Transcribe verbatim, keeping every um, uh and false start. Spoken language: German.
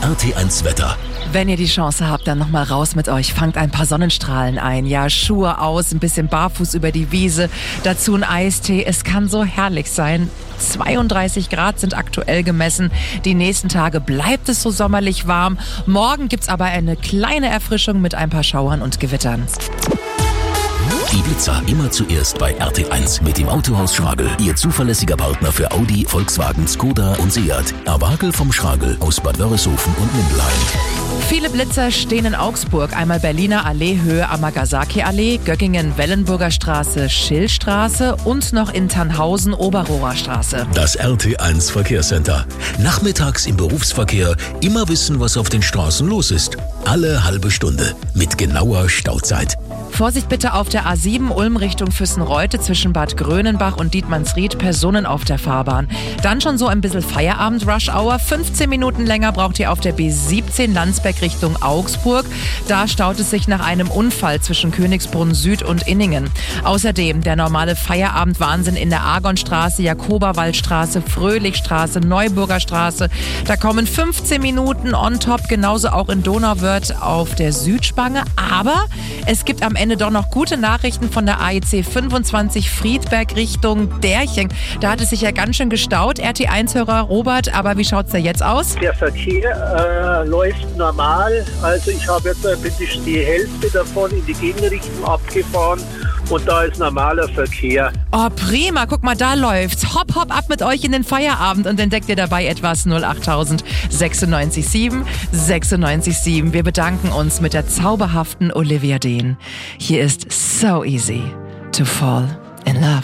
R T eins Wetter. Wenn ihr die Chance habt, dann nochmal raus mit euch. Fangt ein paar Sonnenstrahlen ein. Ja, Schuhe aus, ein bisschen barfuß über die Wiese. Dazu ein Eistee. Es kann so herrlich sein. zweiunddreißig Grad sind aktuell gemessen. Die nächsten Tage bleibt es so sommerlich warm. Morgen gibt's aber eine kleine Erfrischung mit ein paar Schauern und Gewittern. Die Blitzer immer zuerst bei R T eins mit dem Autohaus Schragel. Ihr zuverlässiger Partner für Audi, Volkswagen, Skoda und Seat. Erwagel vom Schragel aus Bad Wörishofen und Mindelheim. Viele Blitzer stehen in Augsburg. Einmal Berliner Allee, Höhe Amagasaki-Allee, Göggingen, Wellenburger Straße, Schillstraße und noch in Tannhausen, Oberrohrer Straße. Das R T eins Verkehrscenter. Nachmittags im Berufsverkehr immer wissen, was auf den Straßen los ist. Alle halbe Stunde mit genauer Stauzeit. Vorsicht bitte auf der A sieben Ulm Richtung Füssenreute zwischen Bad Grönenbach und Dietmannsried, Personen auf der Fahrbahn. Dann schon so ein bisschen Feierabend-Rush-Hour. fünfzehn Minuten länger braucht ihr auf der B siebzehn Landsberg Richtung Augsburg. Da staut es sich nach einem Unfall zwischen Königsbrunn Süd und Inningen. Außerdem der normale Feierabend-Wahnsinn in der Argonstraße, Jakoberwaldstraße, Fröhlichstraße, Neuburger Straße. Da kommen fünfzehn Minuten on top, genauso auch in Donauwörth auf der Südspange. Aber es gibt am Ende doch noch gute Nachrichten von der A E C fünfundzwanzig Friedberg Richtung Derching. Da hat es sich ja ganz schön gestaut. R T eins-Hörer Robert, aber wie schaut's da jetzt aus? Der Verkehr äh, läuft normal. Also ich habe jetzt ein bisschen die Hälfte davon in die Gegenrichtung abgefahren. Und da ist normaler Verkehr. Oh, prima. Guck mal, da läuft's. Hopp, hopp, ab mit euch in den Feierabend und entdeckt ihr dabei etwas null acht sechsundneunzig sieben sechsundneunzig sieben. Wir bedanken uns mit der zauberhaften Olivia Dean. Hier ist So Easy to Fall in Love.